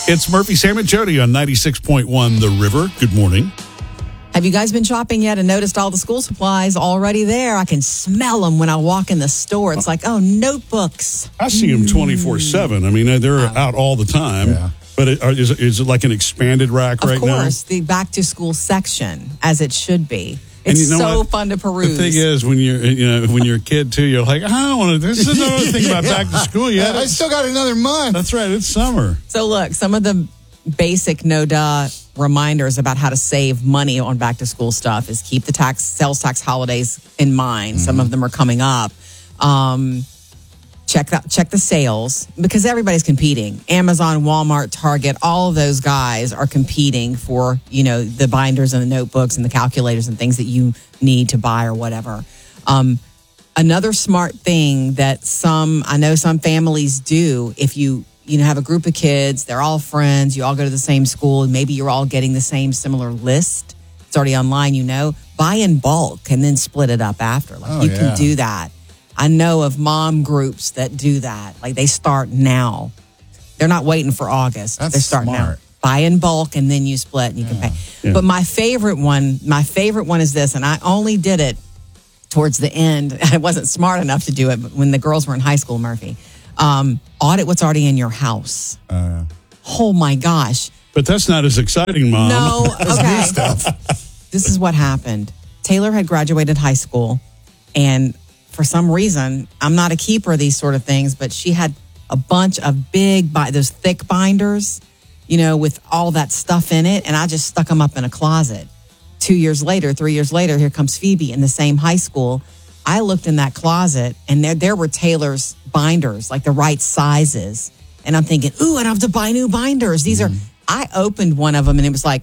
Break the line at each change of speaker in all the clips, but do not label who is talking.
It's Murphy, Sam, and Jody on 96.1 The River. Good morning.
Have you guys been shopping yet and noticed all the school supplies already there? I can smell them when I walk in the store. It's like, oh, notebooks.
I see them 24/7. I mean, they're out all the time. Yeah. But is it like an expanded rack right now?
Of course, the back-to-school section, as it should be. It's
you know
so
what?
fun to peruse.
The thing is, when you're a kid too, you're like, I don't want to. This is another thing about back to school yet.
I still got another month.
That's right. It's summer.
So look, some of the basic no-duh reminders about how to save money on back-to-school stuff is keep the sales tax holidays in mind. Mm-hmm. Some of them are coming up. Check the sales because everybody's competing. Amazon, Walmart, Target, all of those guys are competing for, the binders and the notebooks and the calculators and things that you need to buy or whatever. Another smart thing that I know some families do, if you have a group of kids, they're all friends, you all go to the same school, and maybe you're all getting the same similar list. It's already online, buy in bulk and then split it up after. Can do that. I know of mom groups that do that. Like they start now. They're not waiting for August. They're starting now. Buy in bulk and then you split and you can pay. Yeah. But my favorite one is this, and I only did it towards the end. I wasn't smart enough to do it when the girls were in high school, Murphy. Audit what's already in your house. Oh my gosh.
But that's not as exciting, Mom.
No, okay. This is what happened. Taylor had graduated high school, and for some reason, I'm not a keeper of these sort of things, but she had a bunch of those thick binders, with all that stuff in it. And I just stuck them up in a closet. 3 years later, here comes Phoebe in the same high school. I looked in that closet and there were Taylor's binders, like the right sizes. And I'm thinking, ooh, I don't have to buy new binders. I opened one of them and it was like,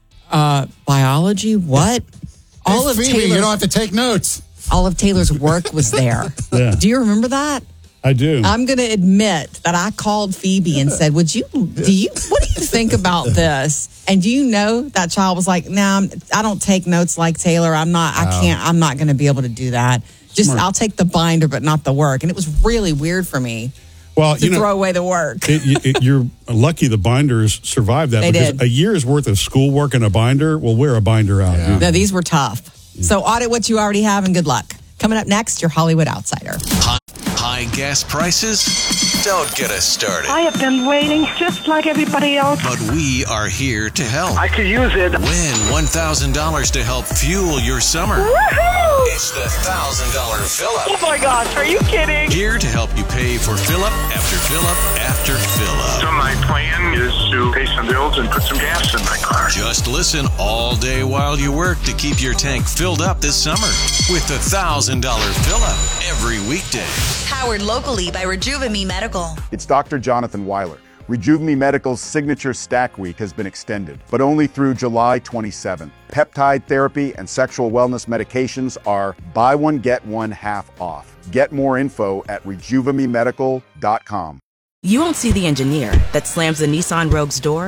biology, what?
All of Phoebe, you don't have to take notes.
All of Taylor's work was there.
Yeah.
Do you remember that?
I do.
I'm going to admit that I called Phoebe and said, what do you think about this? And do you know that child was like, I don't take notes like Taylor. I'm not going to be able to do that. I'll take the binder, but not the work. And it was really weird for me to throw away the work.
You're lucky the binders survived that.
They
because
did.
A year's worth of schoolwork in a binder will wear a binder out.
Yeah.
No, these were tough. So audit what you already have and good luck. Coming up next, your Hollywood Outsider.
High gas prices? Don't get us started.
I have been waiting just like everybody else.
But we are here to help.
I could use it.
Win $1,000 to help fuel your summer.
Woohoo!
It's the $1,000 fill-up.
Oh my gosh, are you kidding?
Here to help you pay for fill-up after fill-up after fill-up.
So my plan is to pay some bills and put some gas in my car.
Just listen all day while you work to keep your tank filled up this summer with the $1,000 fill-up every weekday.
Powered locally by Rejuve-Me Medical.
It's Dr. Jonathan Weiler. Rejuve-Me Medical's signature Stack Week has been extended, but only through July 27th. Peptide therapy and sexual wellness medications are buy one, get one half off. Get more info at RejuveMeMedical.com.
You won't see the engineer that slams the Nissan Rogue's door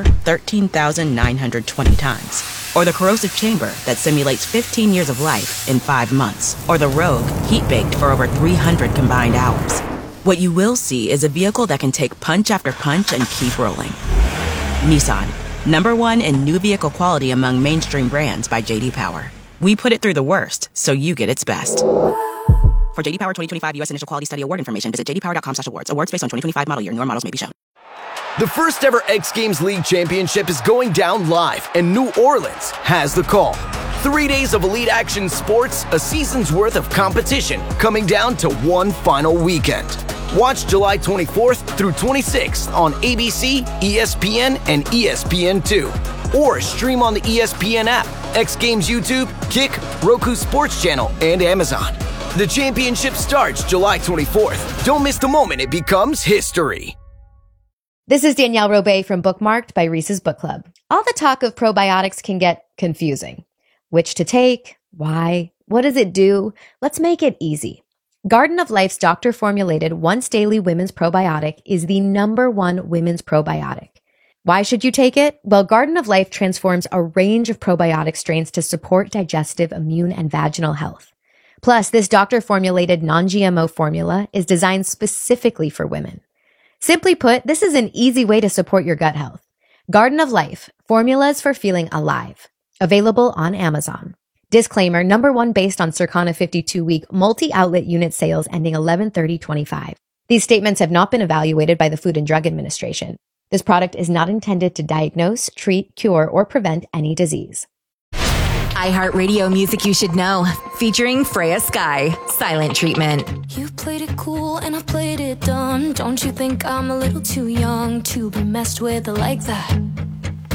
13,920 times. Or the corrosive chamber that simulates 15 years of life in 5 months. Or the Rogue heat-baked for over 300 combined hours. What you will see is a vehicle that can take punch after punch and keep rolling. Nissan, #1 in new vehicle quality among mainstream brands by J.D. Power. We put it through the worst, so you get its best. For J.D. Power 2025 U.S. Initial Quality Study Award information, visit jdpower.com/awards. Awards based on 2025 model year. Newer models may be shown.
The first ever X Games League Championship is going down live, and New Orleans has the call. 3 days of elite action sports, a season's worth of competition, coming down to one final weekend. Watch July 24th through 26th on ABC, ESPN, and ESPN2. Or stream on the ESPN app, X Games YouTube, Kick, Roku Sports Channel, and Amazon. The championship starts July 24th. Don't miss the moment it becomes history.
This is Danielle Robay from Bookmarked by Reese's Book Club. All the talk of probiotics can get confusing. Which to take? Why? What does it do? Let's make it easy. Garden of Life's doctor-formulated once-daily women's probiotic is the #1 women's probiotic. Why should you take it? Well, Garden of Life transforms a range of probiotic strains to support digestive, immune, and vaginal health. Plus, this doctor-formulated non-GMO formula is designed specifically for women. Simply put, this is an easy way to support your gut health. Garden of Life, formulas for feeling alive. Available on Amazon. Disclaimer, number one based on Circana 52-week multi-outlet unit sales ending 11/30/25. These statements have not been evaluated by the Food and Drug Administration. This product is not intended to diagnose, treat, cure, or prevent any disease.
iHeartRadio music you should know, featuring Freya Sky, Silent Treatment.
You played it cool and I played it dumb. Don't you think I'm a little too young to be messed with like that?